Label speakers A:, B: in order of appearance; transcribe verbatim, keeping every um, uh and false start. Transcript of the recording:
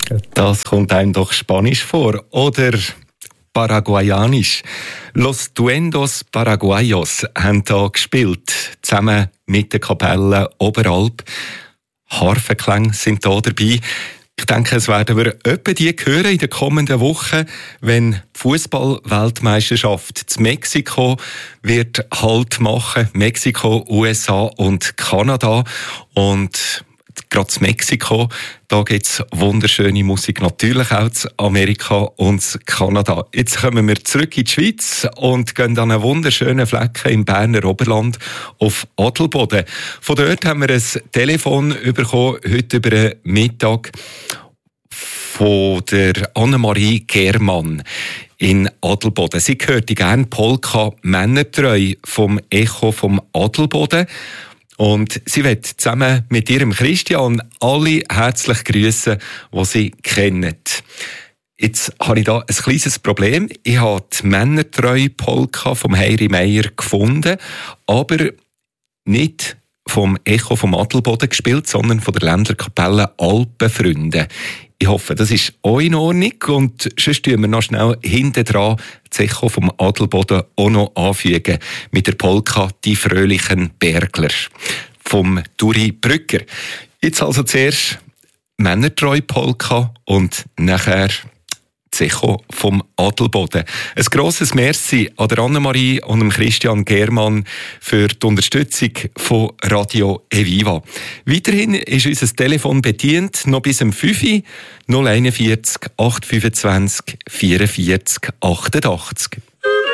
A: Das kommt einem doch Spanisch vor. Oder Paraguayanisch. Los Duendos Paraguayos haben da gespielt, zusammen mit der Kapelle Oberalp. Harfenklänge sind da dabei. Ich denke, es werden wir etwa die hören in den kommenden Wochen, wenn die Fußball-Weltmeisterschaft zu Mexiko wird Halt machen. Mexiko, U S A und Kanada. Und gerade in Mexiko, da gibt es wunderschöne Musik, natürlich auch in Amerika und Kanada. Jetzt kommen wir zurück in die Schweiz und gehen an einen wunderschönen Flecken im Berner Oberland auf Adelboden. Von dort haben wir ein Telefon bekommen, heute über den Mittag, von der Annemarie Germann in Adelboden. Sie hört gerne Polka Männertreu vom Echo vom Adelboden. Und sie wird zusammen mit ihrem Christian alle herzlich grüßen, die sie kennen. Jetzt habe ich da ein kleines Problem. Ich habe die Männertreu Polka vom Heiri Meier gefunden, aber nicht vom Echo vom Adelboden gespielt, sondern von der Ländlerkapelle Alpenfreunde. Ich hoffe, das ist auch in Ordnung. Und sonst tun wir noch schnell hinten dran das Echo vom Adelboden auch noch anfügen mit der Polka «Die fröhlichen Bergler» vom Duri Brügger. Jetzt also zuerst Männertreu Polka und nachher das Echo vom Adelboden. Ein grosses Merci an der Annemarie und dem Christian Germann für die Unterstützung von Radio Eviva. Weiterhin ist unser Telefon bedient, noch bis um fünf Uhr, null vierzig, acht fünfundzwanzig, vierundvierzig, achtundachtzig.